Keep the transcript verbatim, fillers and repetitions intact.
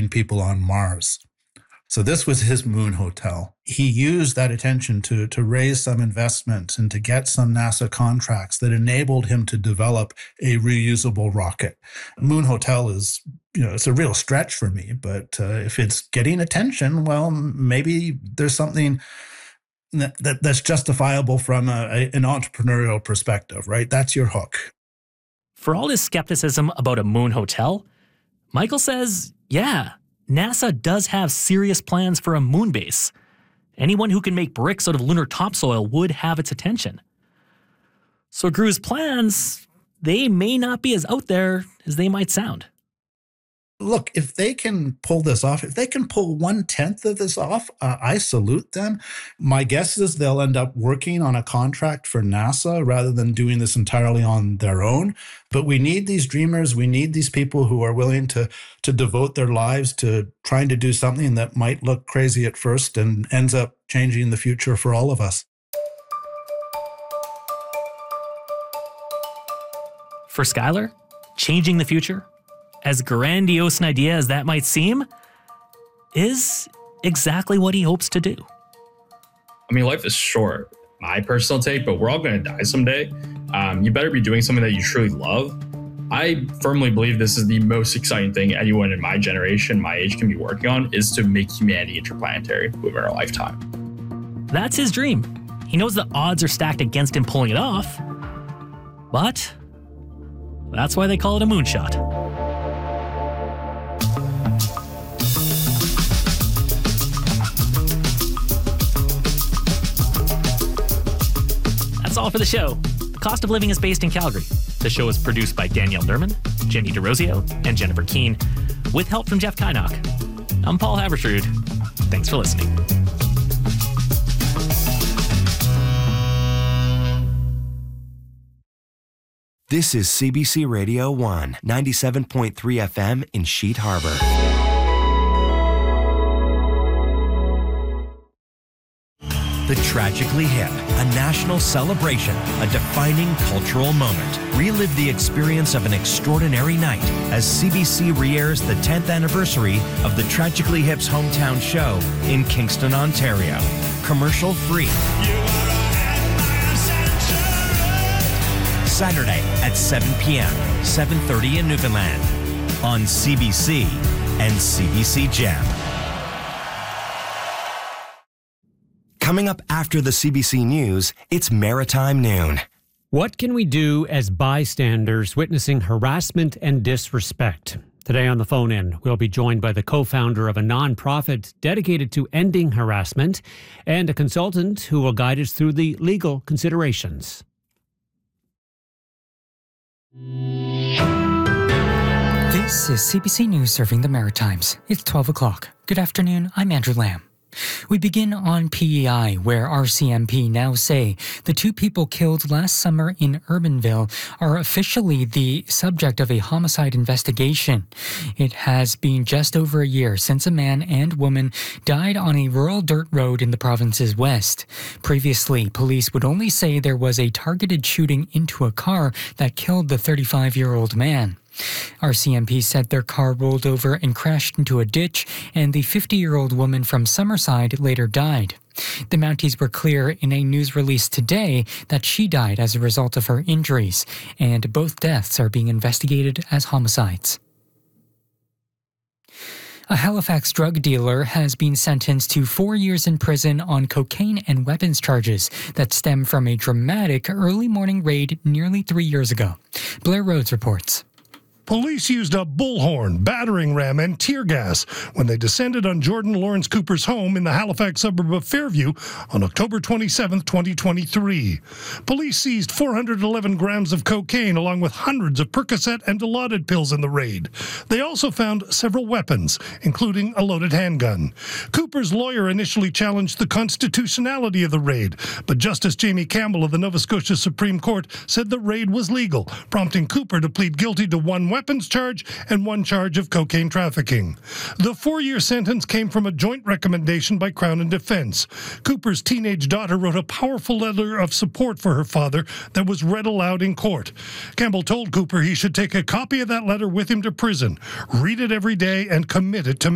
putting people on Mars. So this was his moon hotel. He used that attention to, to raise some investment and to get some NASA contracts that enabled him to develop a reusable rocket. Moon hotel is, you know, it's a real stretch for me, but uh, if it's getting attention, well, maybe there's something that, that that's justifiable from a, a, an entrepreneurial perspective, right? That's your hook. For all his skepticism about a moon hotel, Michael says, yeah, NASA does have serious plans for a moon base. Anyone who can make bricks out of lunar topsoil would have its attention. So Gru's plans, they may not be as out there as they might sound. Look, if they can pull this off, if they can pull one-tenth of this off, uh, I salute them. My guess is they'll end up working on a contract for NASA rather than doing this entirely on their own. But we need these dreamers. We need these people who are willing to, to devote their lives to trying to do something that might look crazy at first and ends up changing the future for all of us. For Skylar, changing the future, as grandiose an idea as that might seem, is exactly what he hopes to do. I mean, life is short, my personal take, but we're all going to die someday. Um, you better be doing something that you truly love. I firmly believe this is the most exciting thing anyone in my generation, my age, can be working on, is to make humanity interplanetary within our lifetime. That's his dream. He knows the odds are stacked against him pulling it off, but that's why they call it a moonshot. That's all for the show. The Cost of Living is based in Calgary. The show is produced by Danielle Nerman, Jenny DeRosio, and Jennifer Keane, with help from Jeff Kynock. I'm Paul Haberstrood. Thanks for listening. This is C B C Radio one, ninety-seven point three F M in Sheet Harbor. The Tragically Hip, a national celebration, a defining cultural moment. Relive the experience of an extraordinary night as C B C re-airs the tenth anniversary of the Tragically Hip's hometown show in Kingston, Ontario. Commercial free. Saturday at seven p.m., seven thirty in Newfoundland on C B C and C B C Gem. Coming up after the C B C News, it's Maritime Noon. What can we do as bystanders witnessing harassment and disrespect? Today on the phone-in, we'll be joined by the co-founder of a nonprofit dedicated to ending harassment and a consultant who will guide us through the legal considerations. This is C B C News serving the Maritimes. It's twelve o'clock. Good afternoon, I'm Andrew Lamb. We begin on P E I, where R C M P now say the two people killed last summer in Urbanville are officially the subject of a homicide investigation. It has been just over a year since a man and woman died on a rural dirt road in the province's west. Previously, police would only say there was a targeted shooting into a car that killed the thirty-five-year-old man. R C M P said their car rolled over and crashed into a ditch, and the fifty-year-old woman from Summerside later died. The Mounties were clear in a news release today that she died as a result of her injuries, and both deaths are being investigated as homicides. A Halifax drug dealer has been sentenced to four years in prison on cocaine and weapons charges that stem from a dramatic early morning raid nearly three years ago. Blair Rhodes reports. Police used a bullhorn, battering ram, and tear gas when they descended on Jordan Lawrence Cooper's home in the Halifax suburb of Fairview on October twenty-seventh, twenty twenty-three. Police seized four hundred eleven grams of cocaine along with hundreds of Percocet and Dilaudid pills in the raid. They also found several weapons, including a loaded handgun. Cooper's lawyer initially challenged the constitutionality of the raid, but Justice Jamie Campbell of the Nova Scotia Supreme Court said the raid was legal, prompting Cooper to plead guilty to one weapons charge and one charge of cocaine trafficking. The four-year sentence came from a joint recommendation by Crown and Defense. Cooper's teenage daughter wrote a powerful letter of support for her father that was read aloud in court. Campbell told Cooper he should take a copy of that letter with him to prison, read it every day, and commit it to